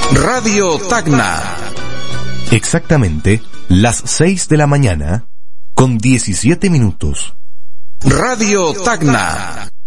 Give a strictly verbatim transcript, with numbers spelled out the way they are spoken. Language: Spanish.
Radio Tacna. Exactamente las seis de la mañana con diecisiete minutos. Radio Tacna.